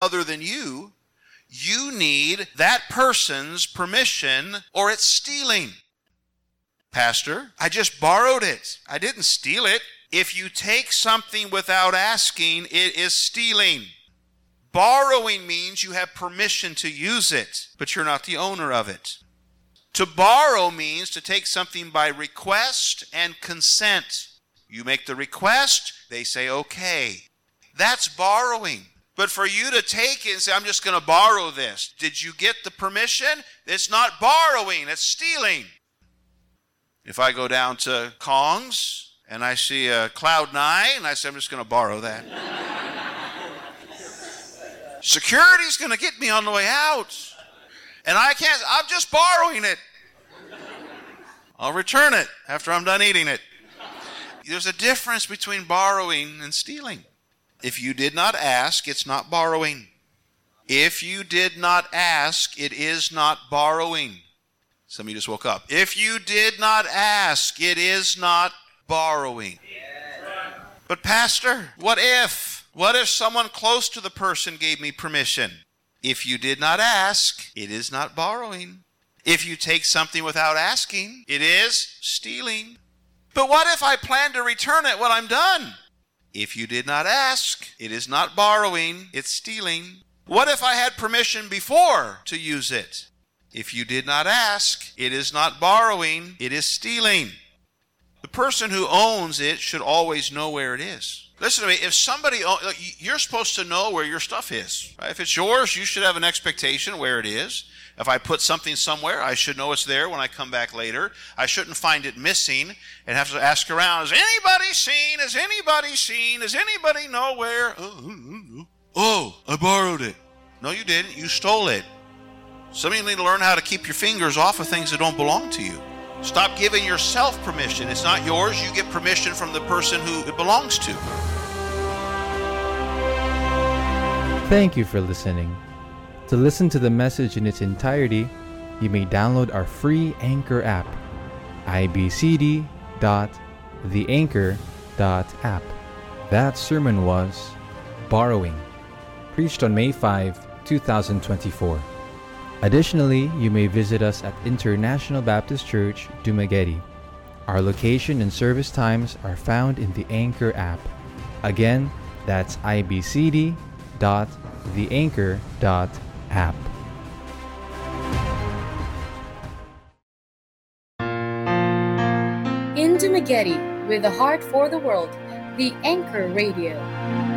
other than you, you need that person's permission or it's stealing. Pastor, I just borrowed it. I didn't steal it. If you take something without asking, it is stealing. Borrowing means you have permission to use it, but you're not the owner of it. To borrow means to take something by request and consent. You make the request, they say, okay. That's borrowing. But for you to take it and say, I'm just going to borrow this, did you get the permission? It's not borrowing, it's stealing. If I go down to Kong's and I see a Cloud 9, and I say, I'm just going to borrow that. Security's going to get me on the way out. And I'm just borrowing it. I'll return it after I'm done eating it. There's a difference between borrowing and stealing. If you did not ask, it's not borrowing. If you did not ask, it is not borrowing. Some of you just woke up. If you did not ask, it is not borrowing. But Pastor, what if? What if someone close to the person gave me permission? If you did not ask, it is not borrowing. If you take something without asking, it is stealing. But what if I plan to return it when I'm done? If you did not ask, it is not borrowing, it's stealing. What if I had permission before to use it? If you did not ask, it is not borrowing, it is stealing. The person who owns it should always know where it is. Listen to me, if somebody, you're supposed to know where your stuff is. Right? If it's yours, you should have an expectation where it is. If I put something somewhere, I should know it's there when I come back later. I shouldn't find it missing and have to ask around, has anybody seen? Has anybody seen? Does anybody know where? Oh, I borrowed it. No, you didn't. You stole it. Some of you need to learn how to keep your fingers off of things that don't belong to you. Stop giving yourself permission. It's not yours. You get permission from the person who it belongs to. Thank you for listening. To listen to the message in its entirety, you may download our free Anchor app, ibcd.theanchor.app. That sermon was Borrowing, preached on May 5, 2024. Additionally, you may visit us at International Baptist Church, Dumaguete. Our location and service times are found in the Anchor app. Again, that's ibcd.theanchor.app. In Dumaguete, with a heart for the world, the Anchor Radio.